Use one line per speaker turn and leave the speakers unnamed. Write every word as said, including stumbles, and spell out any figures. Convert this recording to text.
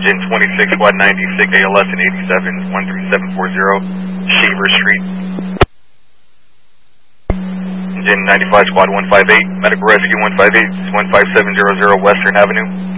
Engine twenty-six, Squad ninety-six, A L S and eighty-seven, one three seven four zero, Shaver Street. Engine ninety-five, Squad one five eight, Medical Rescue one five eight, one five seven zero zero Western Avenue.